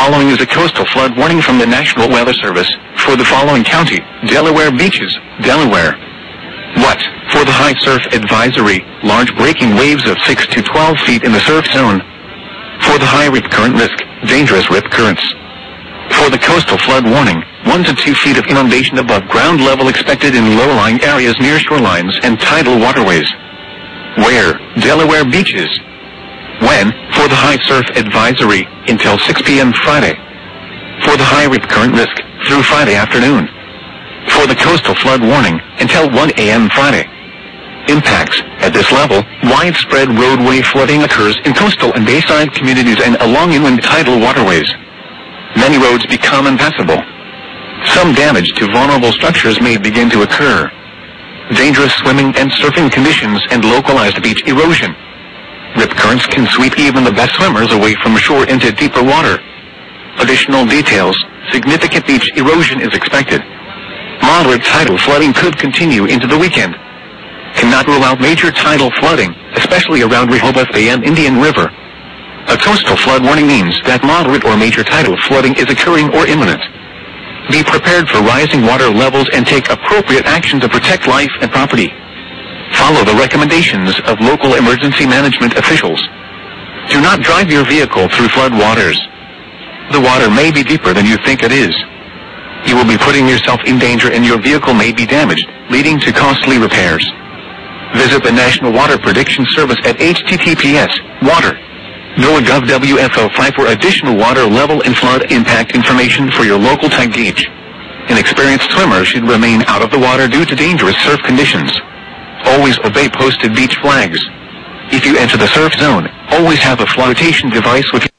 following is a coastal flood warning from the National Weather Service for the following county: Delaware Beaches, Delaware. What? For the high surf advisory, large breaking waves of 6 to 12 feet in the surf zone. For the high rip current risk, dangerous rip currents. For the coastal flood warning, 1 to 2 feet of inundation above ground level expected in low-lying areas near shorelines and tidal waterways. Where? Delaware Beaches. When? For the high surf advisory, until 6 p.m. Friday. For the high rip current risk, through Friday afternoon. For the coastal flood warning, until 1 a.m. Friday. Impacts: at this level, widespread roadway flooding occurs in coastal and bayside communities and along inland tidal waterways. Many roads become impassable. Some damage to vulnerable structures may begin to occur. Dangerous swimming and surfing conditions and localized beach erosion. Rip currents can sweep even the best swimmers away from shore into deeper water. Additional details: significant beach erosion is expected. Moderate tidal flooding could continue into the weekend. Cannot rule out major tidal flooding, especially around Rehoboth Bay and Indian River. A coastal flood warning means that moderate or major tidal flooding is occurring or imminent. Be prepared for rising water levels and take appropriate action to protect life and property. Follow the recommendations of local emergency management officials. Do not drive your vehicle through flood waters. The water may be deeper than you think it is. You will be putting yourself in danger and your vehicle may be damaged, leading to costly repairs. Visit the National Water Prediction Service at https://water.gov.wfo5 for additional water level and flood impact information for your local tide gauge. An experienced swimmer should remain out of the water due to dangerous surf conditions. Always obey posted beach flags. If you enter the surf zone, always have a flotation device with you.